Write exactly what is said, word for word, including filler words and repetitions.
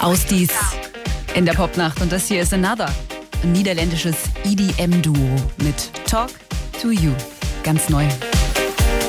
Aus dies in der Popnacht. Und das hier ist Another, ein niederländisches E D M-Duo mit Talk to You. Ganz neu.